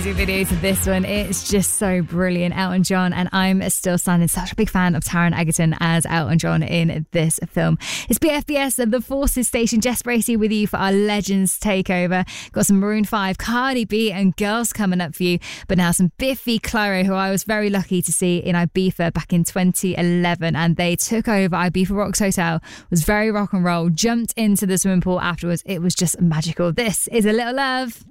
Video to this one, it's just so brilliant. Elton John, and I'm still standing such a big fan of Taron Egerton as Elton John in this film. It's BFBS and the Forces Station. Jess Bracey with you for our Legends Takeover. Got some Maroon 5, Cardi B and Girls coming up for you, but now some Biffy Clyro, who I was very lucky to see in Ibiza back in 2011, and they took over Ibiza Rocks Hotel. Was very rock and roll, jumped into the swimming pool afterwards. It was just magical. This is A Little Love.